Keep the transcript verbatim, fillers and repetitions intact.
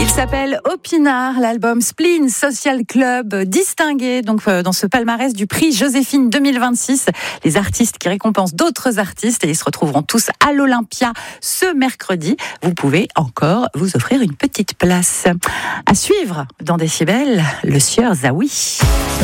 Il s'appelle Opinard, l'album Spleen Social Club, distingué donc dans ce palmarès du prix Joséphine deux mille vingt-six. Les artistes qui récompensent d'autres artistes et ils se retrouveront tous à l'Olympia ce mercredi. Vous pouvez encore vous offrir une petite place. À suivre dans Décibel, le sieur Zawi.